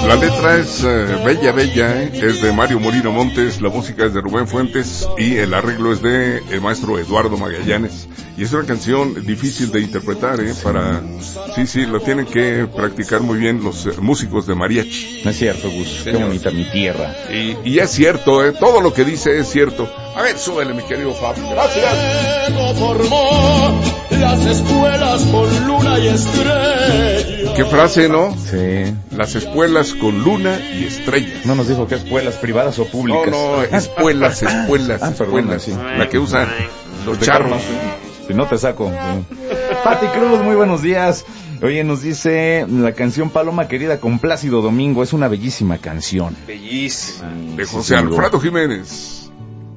La letra es bella, bella, es de Mario Molino Montes, la música es de Rubén Fuentes y el arreglo es de el maestro Eduardo Magallanes. Y es una canción difícil de interpretar, para... Sí, lo tienen que practicar muy bien los músicos de mariachi. No es cierto, Gus, qué bonita mi tierra. Y es cierto, todo lo que dice es cierto. A ver, súbele, mi querido Fabio. Gracias. Formó las escuelas con luna y estrella. ¿Qué frase, no? Sí. Las escuelas con luna y estrellas. No nos dijo que escuelas privadas o públicas. No, escuelas, perdona, sí. La que usan los charros. Si no te saco. Pati Cruz, muy buenos días. Oye, nos dice la canción Paloma Querida con Plácido Domingo. Es una bellísima canción. Bellísima. De José Alfredo Jiménez.